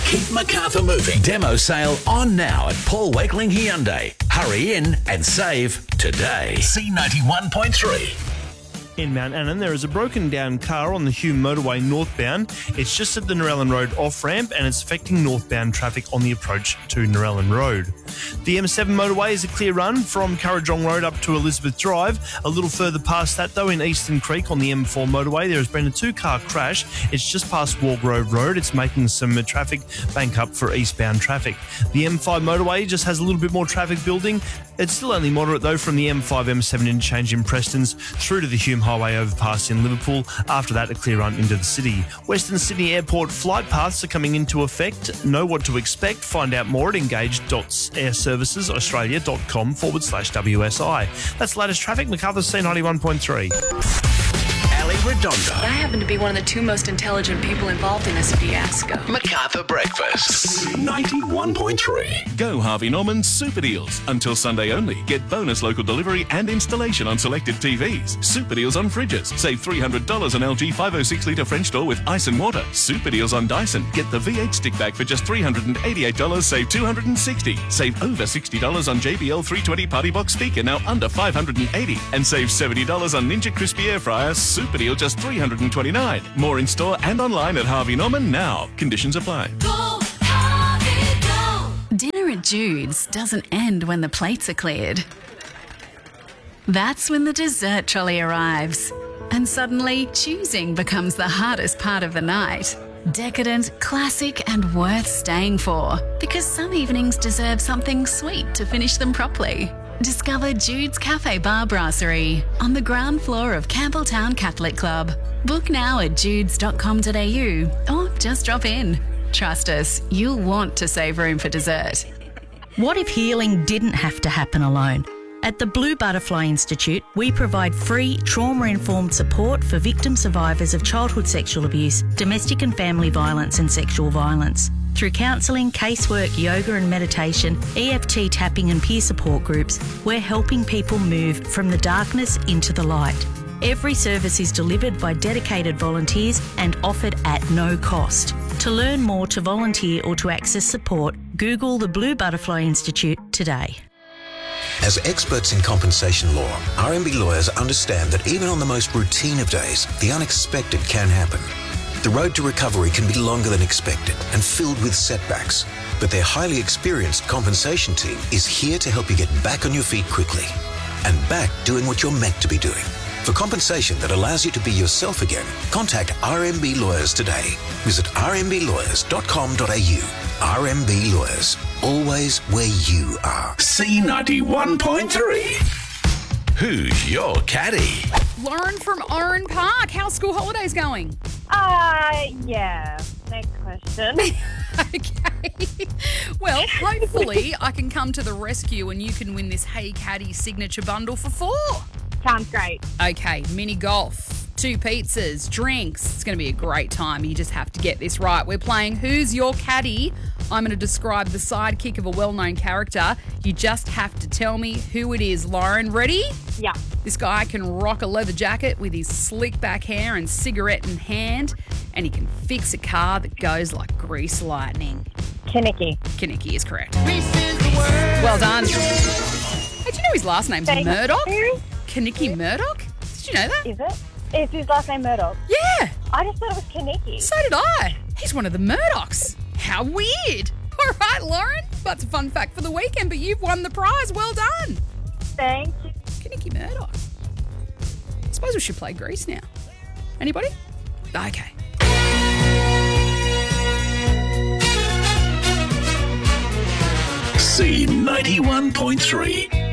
Keep Macarthur moving. Demo sale on now at Paul Wakeling Hyundai. Hurry in and save today. C91.3. In Mount Annan, there is a broken down car on the Hume motorway northbound. It's just at the Narellan Road off-ramp and it's affecting northbound traffic on the approach to Narellan Road. The M7 motorway is a clear run from Currajong Road up to Elizabeth Drive. A little further past that, though, in Eastern Creek on the M4 motorway, there has been a two-car crash. It's just past Walgrove Road. It's making some traffic bank up for eastbound traffic. The M5 motorway just has a little bit more traffic building. It's still only moderate, though, from the M5-M7 interchange in Prestons through to the Hume Highway overpass in Liverpool. After that, a clear run into the city. Western Sydney Airport flight paths are coming into effect. Know what to expect. Find out more at engage.airservicesaustralia.com/WSI. That's latest traffic. Macarthur C91.3. Redondo. I happen to be one of the two most intelligent people involved in this fiasco. Macarthur Breakfast. 91.3. Go Harvey Norman's Super Deals. Until Sunday only. Get bonus local delivery and installation on selected TVs. Super Deals on fridges. Save $300 on LG 506-litre French door with ice and water. Super Deals on Dyson. Get the V8 stick bag for just $388. Save $260. Save over $60 on JBL 320 Party Box speaker, now under $580. And save $70 on Ninja Crispy Air Fryer. Super Deal just $329. More in store and online at Harvey Norman now. Conditions apply. Go, Harvey, go. Dinner at Jude's doesn't end when the plates are cleared. That's when the dessert trolley arrives. And suddenly, choosing becomes the hardest part of the night. Decadent, classic, and worth staying for. Because some evenings deserve something sweet to finish them properly. Discover Jude's Cafe Bar Brasserie on the ground floor of Campbelltown Catholic Club. Book now at judes.com.au or just drop in. Trust us, you'll want to save room for dessert. What if healing didn't have to happen alone? At the Blue Butterfly Institute, we provide free trauma-informed support for victim survivors of childhood sexual abuse, domestic and family violence and sexual violence. Through counselling, casework, yoga and meditation, EFT tapping and peer support groups, we're helping people move from the darkness into the light. Every service is delivered by dedicated volunteers and offered at no cost. To learn more, to volunteer or to access support, Google the Blue Butterfly Institute today. As experts in compensation law, RMB lawyers understand that even on the most routine of days, the unexpected can happen. The road to recovery can be longer than expected and filled with setbacks, but their highly experienced compensation team is here to help you get back on your feet quickly and back doing what you're meant to be doing. For compensation that allows you to be yourself again, contact RMB Lawyers today. Visit rmblawyers.com.au. RMB Lawyers, always where you are. C91.3. Who's your caddy? Lauren from Oran Park. How's school holidays going? Yeah. Next question. Okay. Well, hopefully I can come to the rescue and you can win this Hey Caddy signature bundle for 4. Sounds great. Okay, mini golf, 2 pizzas, drinks. It's going to be a great time. You just have to get this right. We're playing Who's Your Caddy? I'm going to describe the sidekick of a well-known character. You just have to tell me who it is. Lauren, ready? Yeah. This guy can rock a leather jacket with his slick back hair and cigarette in hand, and he can fix a car that goes like grease lightning. Kinnicky. Kinnicky is correct. Well done. Hey, do you know his last name's Murdoch? Kinnicky Murdoch? Did you know that? Is it? Is his last name Murdoch? Yeah. I just thought it was Kinnicky. So did I. He's one of the Murdochs. How weird. All right, Lauren. That's a fun fact for the weekend, but you've won the prize. Well done. Thank you. Kinnicky Murdoch. I suppose we should play Grease now. Anybody? Okay. C91.3.